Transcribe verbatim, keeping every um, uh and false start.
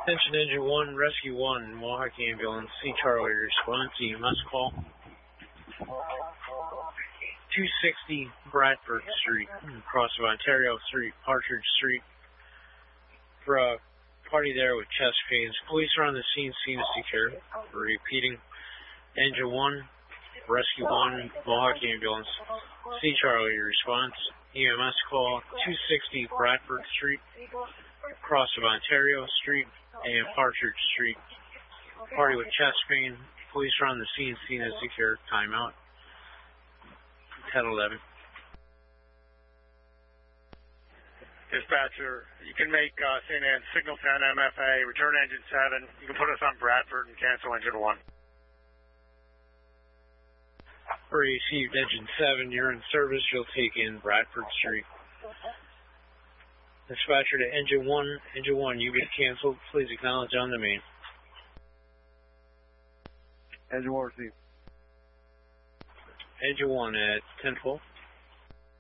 Attention Engine one, Rescue one, Mohawk Ambulance, C Charlie, response, E M S call. two sixty Bradford Street, across of Ontario Street, Partridge Street. For a party there with chest pains. Police are on the scene, scene is secure. Repeating, Engine one, Rescue one, Mohawk Ambulance, C Charlie, response, E M S call, two sixty Bradford Street, across of Ontario Street and Partridge Street. Party with chest pain. Police are on the scene. Scene is secure. Timeout. ten eleven. Dispatcher, you can make uh, Saint Anne signal ten M F A, return engine seven. You can put us on Bradford and cancel engine one. Received engine seven. You're in service. You'll take in Bradford Street. Dispatcher to engine one, engine one, you get canceled. Please acknowledge on the main. Engine one received. Engine one at ten twelve.